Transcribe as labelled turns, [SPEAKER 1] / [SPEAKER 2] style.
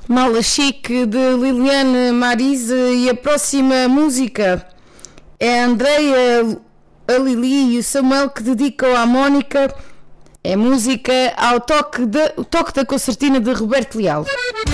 [SPEAKER 1] Mala Chique de Liliane Marise e a próxima música é a Andreia, a Lili e o Samuel que dedicam à Mónica. É música ao toque da concertina de Roberto Leal.